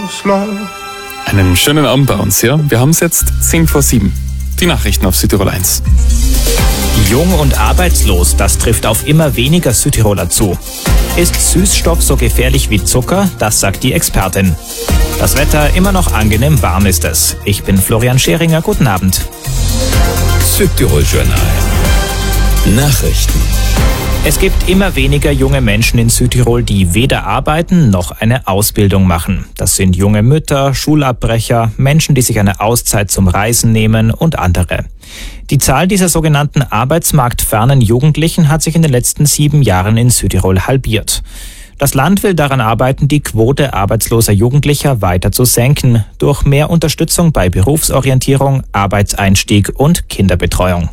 Einen schönen Abend bei uns, ja? Wir haben es jetzt 6:10. Die Nachrichten auf Südtirol 1. Jung und arbeitslos, das trifft auf immer weniger Südtiroler zu. Ist Süßstoff so gefährlich wie Zucker? Das sagt die Expertin. Das Wetter immer noch angenehm warm ist es. Ich bin Florian Scheringer, guten Abend. Südtirol Journal. Nachrichten. Es gibt immer weniger junge Menschen in Südtirol, die weder arbeiten noch eine Ausbildung machen. Das sind junge Mütter, Schulabbrecher, Menschen, die sich eine Auszeit zum Reisen nehmen und andere. Die Zahl dieser sogenannten arbeitsmarktfernen Jugendlichen hat sich in den letzten 7 Jahren in Südtirol halbiert. Das Land will daran arbeiten, die Quote arbeitsloser Jugendlicher weiter zu senken, durch mehr Unterstützung bei Berufsorientierung, Arbeitseinstieg und Kinderbetreuung.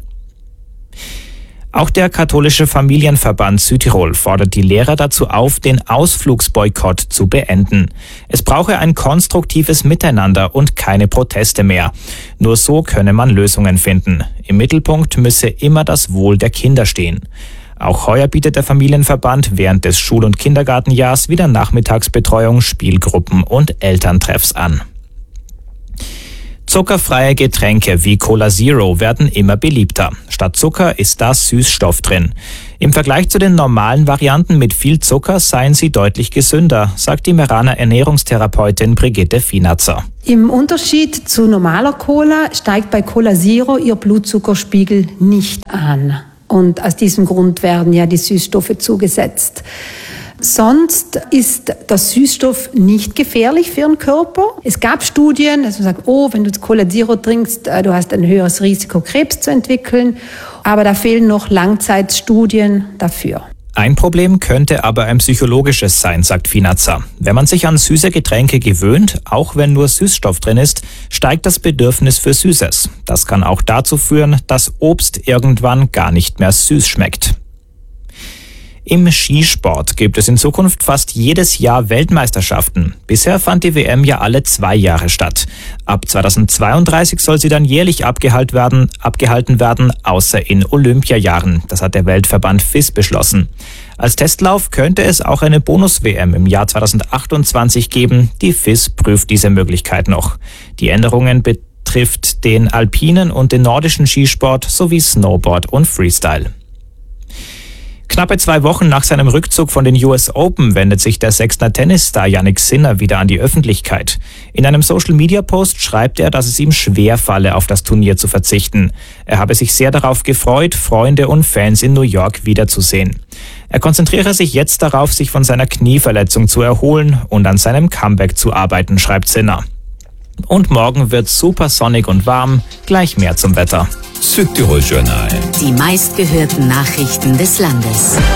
Auch der katholische Familienverband Südtirol fordert die Lehrer dazu auf, den Ausflugsboykott zu beenden. Es brauche ein konstruktives Miteinander und keine Proteste mehr. Nur so könne man Lösungen finden. Im Mittelpunkt müsse immer das Wohl der Kinder stehen. Auch heuer bietet der Familienverband während des Schul- und Kindergartenjahrs wieder Nachmittagsbetreuung, Spielgruppen und Elterntreffs an. Zuckerfreie Getränke wie Cola Zero werden immer beliebter. Statt Zucker ist da Süßstoff drin. Im Vergleich zu den normalen Varianten mit viel Zucker seien sie deutlich gesünder, sagt die Meraner Ernährungstherapeutin Brigitte Finatzer. Im Unterschied zu normaler Cola steigt bei Cola Zero ihr Blutzuckerspiegel nicht an. Und aus diesem Grund werden ja die Süßstoffe zugesetzt. Sonst ist der Süßstoff nicht gefährlich für den Körper. Es gab Studien, dass man sagt, wenn du Cola Zero trinkst, du hast ein höheres Risiko, Krebs zu entwickeln. Aber da fehlen noch Langzeitstudien dafür. Ein Problem könnte aber ein psychologisches sein, sagt Finatzer. Wenn man sich an süße Getränke gewöhnt, auch wenn nur Süßstoff drin ist, steigt das Bedürfnis für Süßes. Das kann auch dazu führen, dass Obst irgendwann gar nicht mehr süß schmeckt. Im Skisport gibt es in Zukunft fast jedes Jahr Weltmeisterschaften. Bisher fand die WM ja alle 2 Jahre statt. Ab 2032 soll sie dann jährlich abgehalten werden, außer in Olympiajahren. Das hat der Weltverband FIS beschlossen. Als Testlauf könnte es auch eine Bonus-WM im Jahr 2028 geben. Die FIS prüft diese Möglichkeit noch. Die Änderungen betrifft den alpinen und den nordischen Skisport sowie Snowboard und Freestyle. Knappe 2 Wochen nach seinem Rückzug von den US Open wendet sich der Sechsner Tennisstar Jannik Sinner wieder an die Öffentlichkeit. In einem Social-Media-Post schreibt er, dass es ihm schwer falle, auf das Turnier zu verzichten. Er habe sich sehr darauf gefreut, Freunde und Fans in New York wiederzusehen. Er konzentriere sich jetzt darauf, sich von seiner Knieverletzung zu erholen und an seinem Comeback zu arbeiten, schreibt Sinner. Und morgen wird super sonnig und warm, gleich mehr zum Wetter. Südtirol Journal. Die meistgehörten Nachrichten des Landes.